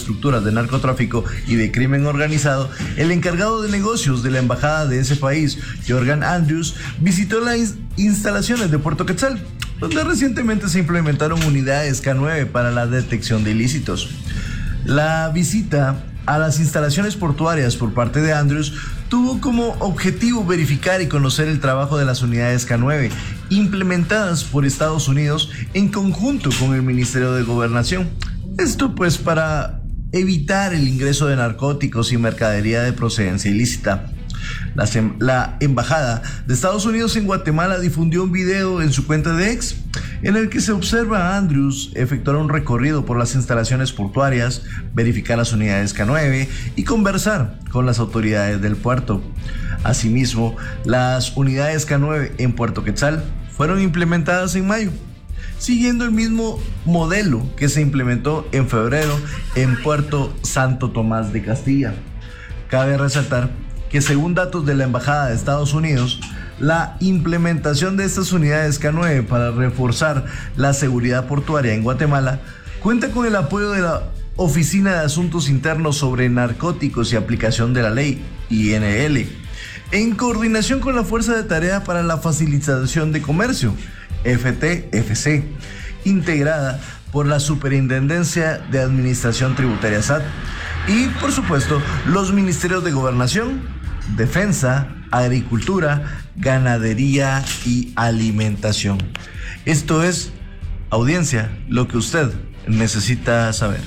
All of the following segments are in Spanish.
estructuras de narcotráfico y de crimen organizado, el encargado de negocios de la embajada de ese país, Jorgan Andrews, visitó las instalaciones de Puerto Quetzal, donde recientemente se implementaron unidades K9 para la detección de ilícitos. La visita a las instalaciones portuarias por parte de Andrews tuvo como objetivo verificar y conocer el trabajo de las unidades K9 implementadas por Estados Unidos en conjunto con el Ministerio de Gobernación. Esto pues para evitar el ingreso de narcóticos y mercadería de procedencia ilícita. La embajada de Estados Unidos en Guatemala difundió un video en su cuenta de X en el que se observa a Andrews efectuar un recorrido por las instalaciones portuarias, verificar las unidades K9 y conversar con las autoridades del puerto. Asimismo, las unidades K9 en Puerto Quetzal fueron implementadas en mayo, siguiendo el mismo modelo que se implementó en febrero en Puerto Santo Tomás de Castilla. Cabe resaltar que según datos de la Embajada de Estados Unidos, la implementación de estas unidades K9 para reforzar la seguridad portuaria en Guatemala cuenta con el apoyo de la Oficina de Asuntos Internos sobre Narcóticos y Aplicación de la Ley, INL, en coordinación con la Fuerza de Tarea para la Facilitación de Comercio, FTFC, integrada por la Superintendencia de Administración Tributaria SAT y, por supuesto, los Ministerios de Gobernación, Defensa, Agricultura, Ganadería y Alimentación. Esto es, audiencia, lo que usted necesita saber.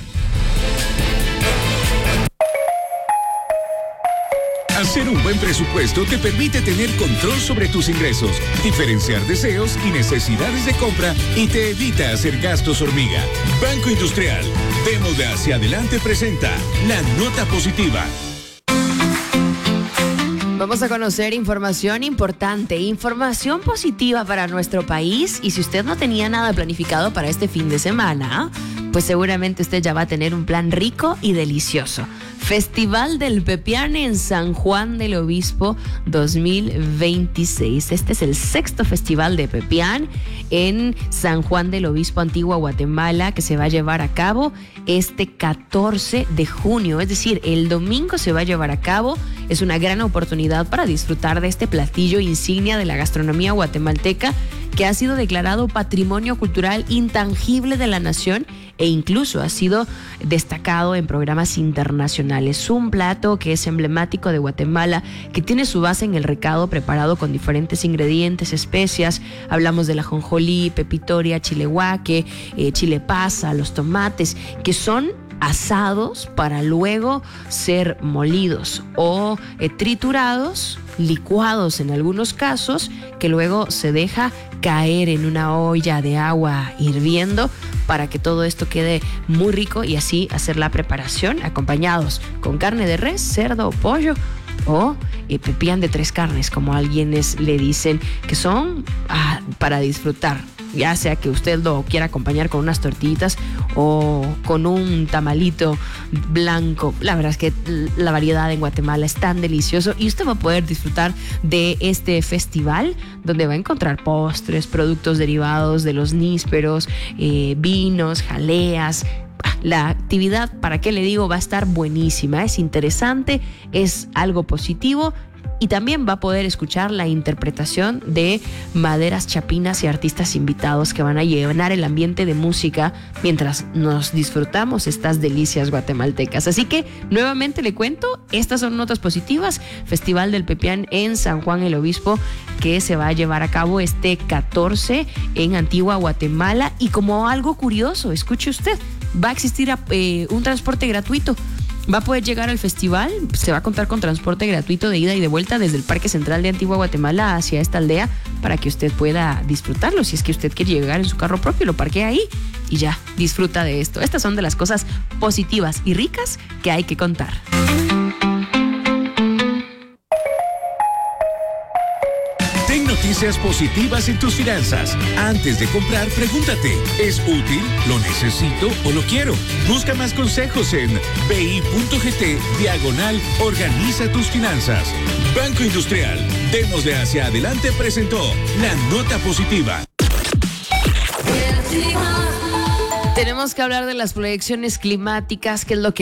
Hacer un buen presupuesto te permite tener control sobre tus ingresos, diferenciar deseos y necesidades de compra y te evita hacer gastos hormiga. Banco Industrial, démosle hacia adelante presenta la nota positiva. Vamos a conocer información importante, información positiva para nuestro país, y si usted no tenía nada planificado para este fin de semana, pues seguramente usted ya va a tener un plan rico y delicioso. Festival del Pepián en San Juan del Obispo 2026. Este es el 6º Festival de Pepián en San Juan del Obispo, Antigua Guatemala, que se va a llevar a cabo este 14 de junio, es decir, el domingo se va a llevar a cabo. Es una gran oportunidad para disfrutar de este platillo insignia de la gastronomía guatemalteca, que ha sido declarado Patrimonio Cultural Intangible de la Nación e incluso ha sido destacado en programas internacionales. Un plato que es emblemático de Guatemala, que tiene su base en el recado preparado con diferentes ingredientes, especias. Hablamos de la ajonjolí, pepitoria, chile guaque, chile pasa, los tomates, que son asados para luego ser molidos o triturados, licuados en algunos casos, que luego se deja caer en una olla de agua hirviendo para que todo esto quede muy rico y así hacer la preparación acompañados con carne de res, cerdo o pollo o pepián de 3 carnes, como alguienes le dicen, que son para disfrutar, ya sea que usted lo quiera acompañar con unas tortillitas o con un tamalito blanco. La verdad es que la variedad en Guatemala es tan delicioso y usted va a poder disfrutar de este festival, donde va a encontrar postres, productos derivados de los nísperos, vinos, jaleas. La actividad, ¿para qué le digo? Va a estar buenísima, es interesante, es algo positivo. Y también va a poder escuchar la interpretación de maderas chapinas y artistas invitados que van a llenar el ambiente de música mientras nos disfrutamos estas delicias guatemaltecas. Así que nuevamente le cuento, estas son notas positivas. Festival del Pepián en San Juan el Obispo, que se va a llevar a cabo este 14 en Antigua Guatemala. Y como algo curioso, escuche usted, va a existir un transporte gratuito. Va a poder llegar al festival, se va a contar con transporte gratuito de ida y de vuelta desde el Parque Central de Antigua Guatemala hacia esta aldea para que usted pueda disfrutarlo. Si es que usted quiere llegar en su carro propio, lo parquea ahí y ya, disfruta de esto. Estas son de las cosas positivas y ricas que hay que contar. Noticias positivas en tus finanzas. Antes de comprar, pregúntate, ¿es útil? ¿Lo necesito o lo quiero? Busca más consejos en bi.gt/organiza tus finanzas. Banco Industrial, démosle hacia adelante presentó la nota positiva. Tenemos que hablar de las proyecciones climáticas, que es lo que